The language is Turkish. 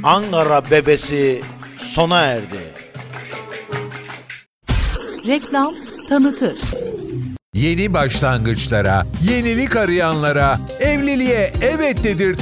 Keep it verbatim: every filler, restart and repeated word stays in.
Ankara bebesi sona erdi. Reklam tanıtır. Yeni başlangıçlara, yenilik arayanlara, evliliğe evet dedirten